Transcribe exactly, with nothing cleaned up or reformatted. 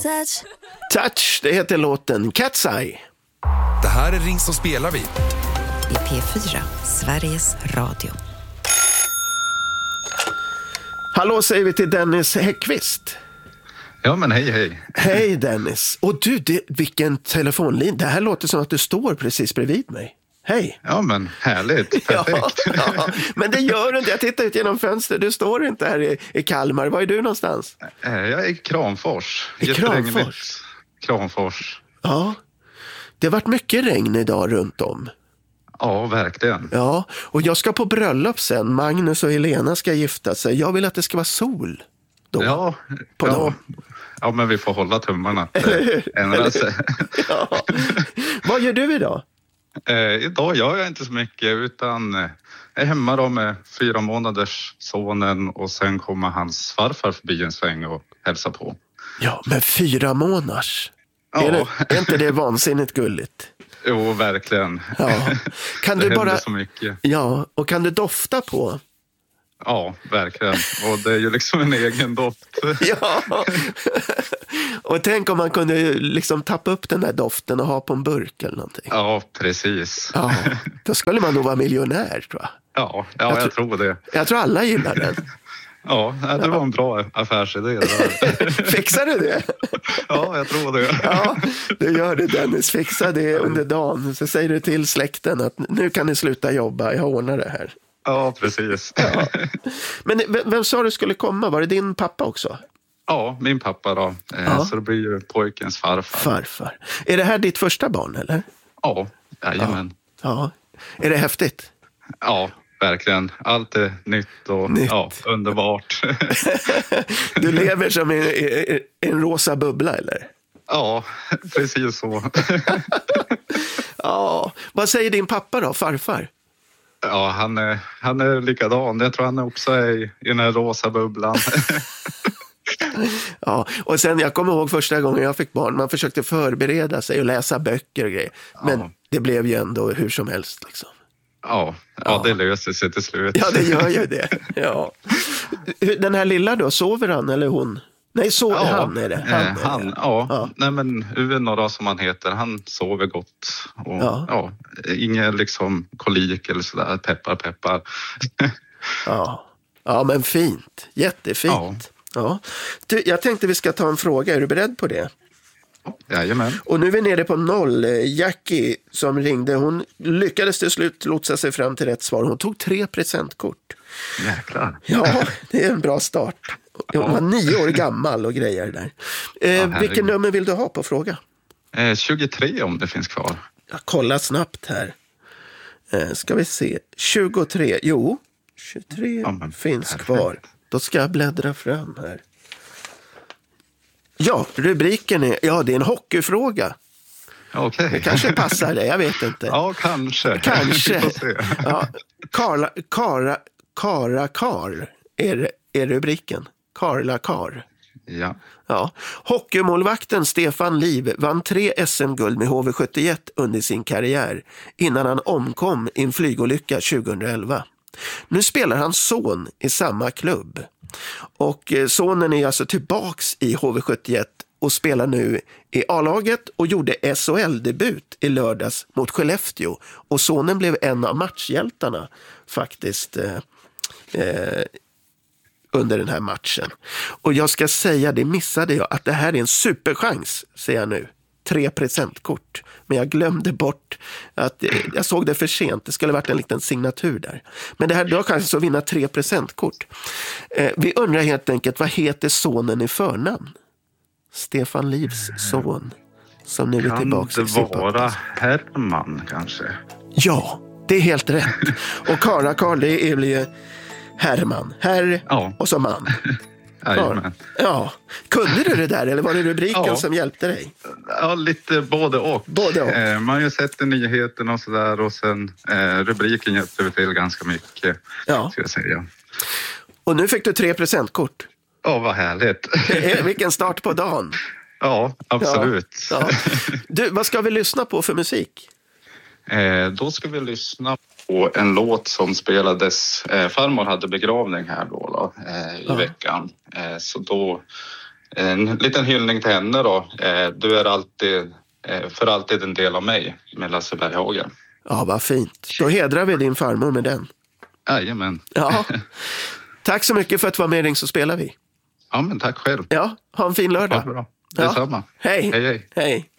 Touch. Touch, det heter låten Cat's Eye. Det här är Ring så spelar vi. I P fyra, Sveriges Radio. Hallå säger vi till Dennis Häckvist. Ja, men hej, hej. Hej Dennis. Och du, det, vilken telefonlin. Det här låter som att du står precis bredvid mig. Hej. Ja, men härligt. Perfekt. Ja, ja, men det gör du inte. Jag tittar ut genom fönstret. Du står inte här i, i Kalmar. Var är du någonstans? Jag är i Kramfors. I Kramfors? Kramfors. Ja. Det har varit mycket regn idag runt om. Ja, verkligen. Ja, och jag ska på bröllop sen. Magnus och Helena ska gifta sig. Jag vill att det ska vara sol då. Ja, på ja. dagen. Ja, men vi får hålla tummarna att ändra sig. Ja. Vad gör du idag? Eh, idag gör jag inte så mycket utan eh, är hemma då med fyra månaders sonen och sen kommer hans farfar förbi en sväng och hälsa på. Ja, men fyra månaders. Ja. Är, det, är inte det vansinnigt gulligt? Jo, verkligen. Ja. Kan det du bara så mycket. Ja, och kan du dofta på? Ja, verkligen. Och det är ju liksom en egen doft. Ja. Och tänk om man kunde liksom tappa upp den där doften och ha på en burk eller någonting. Ja, precis. Ja, då skulle man nog vara miljonär, tror jag. Ja, ja jag, jag tror det. Jag tror alla gillar den. Ja, det var en bra affärsidé där. Fixar du det? Ja, jag tror det. Ja, du gör det Dennis. Fixa det under dagen. Så säger du till släkten att nu kan ni sluta jobba. Jag ordnar det här. Ja, precis. Ja. Men vem, vem sa du skulle komma? Var det din pappa också? Ja, min pappa då. Ja. Så det blir ju pojkens farfar. Farfar. Är det här ditt första barn, eller? Ja, jajamän. Ja. Ja. Är det häftigt? Ja, verkligen. Allt är nytt och nytt. Ja, underbart. Du lever som en, en rosa bubbla, eller? Ja, precis så. Ja. Vad säger din pappa då, farfar? Ja, han är, han är likadan. Jag tror han också är i, i den här rosa bubblan. Ja, och sen jag kommer ihåg första gången jag fick barn. Man försökte förbereda sig och läsa böcker och grejer. Men ja. Det blev ju ändå hur som helst liksom. Ja, ja, ja, det löser sig till slut. Ja, det gör ju det. Ja. Den här lilla då, sover han eller hon? Nej, sover ja, han är det. Han, är han det. Ja. ja. Nej, men Uno då, som han heter, han sover gott. Och, ja. Ja, ingen liksom kolik eller sådär, peppar, peppar. Ja. Ja, men fint. Jättefint. Ja. Ja. Du, jag tänkte vi ska ta en fråga. Är du beredd på det? Jajamän. Och nu är vi nere på noll. Jackie som ringde, hon lyckades till slut lotsa sig fram till rätt svar. Hon tog tre presentkort. Jäklar. Ja, det är en bra start. Hon var nio år gammal och grejer där. Eh, ja, vilken nummer vill du ha på fråga? Eh, tjugotre om det finns kvar. Jag kollar snabbt här. Eh, ska vi se. tjugotre, jo. tjugotre ja, finns perfekt. Kvar. Då ska jag bläddra fram här. Ja, rubriken är, ja det är en hockeyfråga. Okej. Det kanske passar dig, jag vet inte. Ja, kanske. Kanske. Ja, Karla, Kara, Kara Kar är, är rubriken. Karla Kar. Ja. Ja. Hockeymålvakten Stefan Liv vann tre S M-guld med H V sjuttioett under sin karriär innan han omkom i en flygolycka tjugoelva. Nu spelar hans son i samma klubb. Och sonen är alltså tillbaks i H V sjuttioett och spelar nu i A-laget och gjorde S H L-debut i lördags mot Skellefteå. Och sonen blev en av matchhjältarna faktiskt eh, eh, under den här matchen. Och jag ska säga, det missade jag, att det här är en superchans, säger jag nu. Tre presentkort. Men jag glömde bort att jag såg det för sent. Det skulle varit en liten signatur där. Men det här, du har chansen att vinna tre presentkort. Eh, vi undrar helt enkelt, vad heter sonen i förnamn? Stefan Livs son. Som nu är tillbaka. Kan det vara Herman kanske? Ja, det är helt rätt. Och Kara Karl, det är väl Herman. Herr ja. Och så man. Jajamän. Ja, kunde du det där eller var det rubriken ja. Som hjälpte dig? Ja, lite både och. Både och. Eh, man har ju sett nyheterna och sådär och sen eh, rubriken hjälpte till ganska mycket, ja. Ska jag säga. Och nu fick du tre presentkort. Ja, vad härligt. Vilken start på dagen. Ja, absolut. Ja, ja. Du, vad ska vi lyssna på för musik? Eh, då ska vi lyssna på en låt som spelades. Eh, farmor hade begravning här då, då eh, i ja. veckan. Eh, så då En liten hyllning till henne då. Du är alltid, för alltid en del av mig, med Lasse Berghagen. Ja, vad fint. Då hedrar vi din farmor med den. Jajamän. Ja. Tack så mycket för att du var med i Ring så spelar vi. Ja, men tack själv. Ja, ha en fin lördag. Ja, bra. Detsamma. Ja. Hej. Hej, hej. Hej.